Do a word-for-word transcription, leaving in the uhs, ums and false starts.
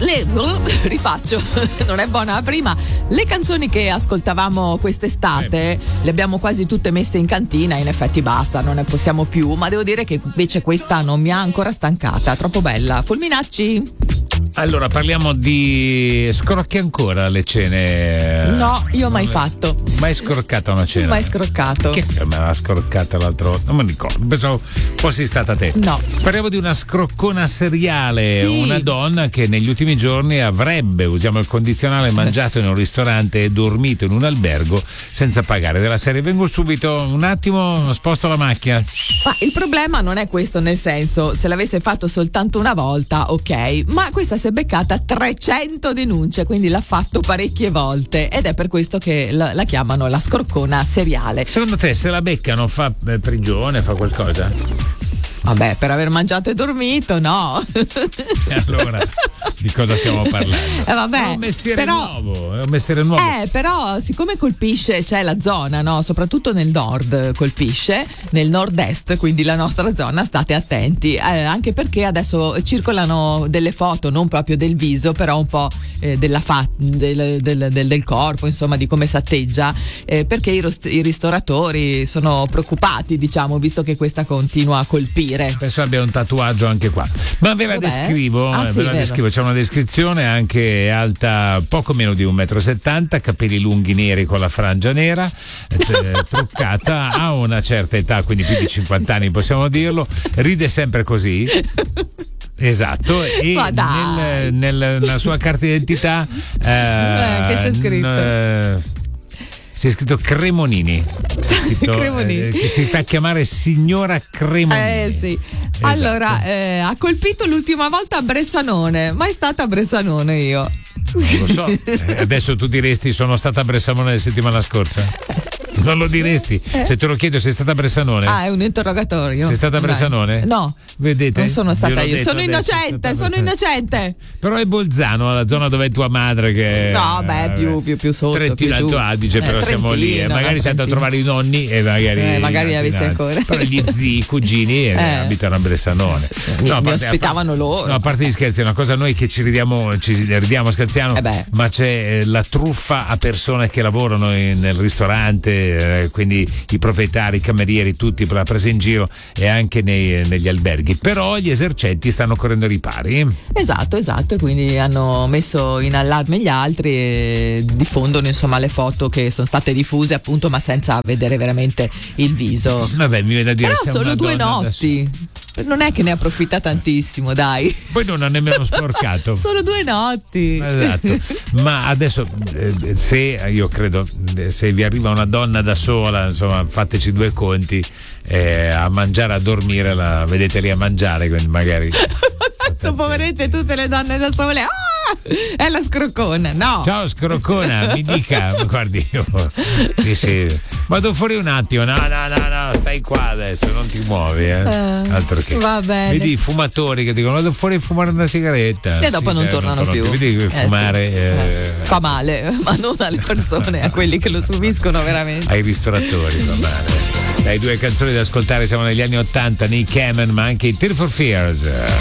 le rifaccio, non è buona la prima. Le canzoni che ascoltavamo quest'estate le abbiamo quasi tutte messe in cantina, in effetti basta, non ne possiamo più, ma devo dire che invece questa non mi ha ancora stancata, troppo bella. Fulminacci? Allora, parliamo di scrocchi ancora le cene? No, io mai fatto. Mai scroccato una cena? Mai scroccato. Che me l'ha scroccata l'altro volta? Non mi ricordo, pensavo fossi stata te. No. Parliamo di una scroccona seriale, sì. Una donna che negli ultimi giorni avrebbe, usiamo il condizionale, mangiato in un ristorante e dormito in un albergo senza pagare. Della serie, vengo subito, un attimo, sposto la macchina. Ma il problema non è questo, nel senso, se l'avesse fatto soltanto una volta, ok, ma questa si è beccata trecento denunce, quindi l'ha fatto parecchie volte ed è per questo che la, la chiamano la scroccona seriale. Secondo te, se la beccano, fa eh, prigione, fa qualcosa? Vabbè, per aver mangiato e dormito, no. E allora, di cosa stiamo parlando? Eh vabbè, è un mestiere però, nuovo, è un mestiere nuovo. Eh, però, siccome colpisce, c'è la zona, no? Soprattutto nel nord colpisce, nel nord-est, quindi la nostra zona, state attenti. Eh, anche perché adesso circolano delle foto, non proprio del viso, però un po' eh, della fa- del, del, del, del corpo, insomma, di come s'atteggia, eh, perché i, rost- i ristoratori sono preoccupati, diciamo, visto che questa continua a colpire. Penso abbia un tatuaggio anche qua, ma ve la Dov'è? descrivo, Ah, ve sì, la vero. descrivo, c'è una descrizione, anche alta poco meno di un metro e settanta, capelli lunghi neri con la frangia nera, eh, truccata, ha una certa età, quindi più di cinquanta anni possiamo dirlo, ride sempre così. Esatto, e nel, nel, nella sua carta d'identità eh, che c'è scritto? N- eh, c'è scritto Cremonini, c'è scritto, Cremonini. Eh, che si fa chiamare signora Cremonini. Eh sì. Esatto. Allora, eh, ha colpito l'ultima volta a Bressanone, mai stata a Bressanone io. Non lo so, eh, adesso tu diresti sono stata a Bressanone la settimana scorsa? Non lo diresti? Eh. Se te lo chiedo, sei stata a Bressanone? Ah, è un interrogatorio. Sei stata a Bressanone? No. Vedete? Non sono stata Gliel'ho io, sono detto adesso, innocente, stata... sono innocente. Però è Bolzano, la zona dove è tua madre che... No, beh, più, più, più sotto. Trentino più Alto giù. Adige, eh, però siamo lì. E magari no, sei andato a trovare i nonni e magari... Eh, magari avessi ancora. Però gli zii, i cugini eh. Eh. abitano a Bressanone. Mi, No, a mi parte- ospitavano loro. No, a parte gli scherzi, è una cosa noi che ci ridiamo, ci ridiamo scherziamo, Eh beh. ma c'è eh, la truffa a persone che lavorano in- nel ristorante, eh, quindi i proprietari, i camerieri, tutti per la presa in giro e anche nei- negli alberghi. Però gli esercenti stanno correndo ai ripari. Esatto, esatto, e quindi hanno messo in allarme gli altri e diffondono insomma le foto che sono state diffuse appunto, ma senza vedere veramente il viso. Vabbè, mi viene da dire, Però se è solo una due donna notti. Non è che ne approfitta tantissimo, dai. Poi non ha nemmeno sporcato. Solo due notti. Esatto, ma adesso eh, se io credo eh, se vi arriva una donna da sola, insomma, fateci due conti, eh, a mangiare, a dormire, la vedete lì a mangiare, quindi magari Adesso poverette tutte le donne da sole. Ah! È la scroccona, no? ciao scroccona, mi dica, guardi io sì sì vado fuori un attimo, no no no no stai qua adesso, non ti muovi, eh. Uh, altro che va bene. vedi i fumatori che dicono vado fuori a fumare una sigaretta E dopo sì, non cioè, tornano più. vedi che Eh, fumare sì. eh, fa male, ma non alle persone, a quelli che lo subiscono veramente. ai ristoratori va bene. Dai, due canzoni da ascoltare, siamo negli anni ottanta, Nick Cannon ma anche i Tears for Fears.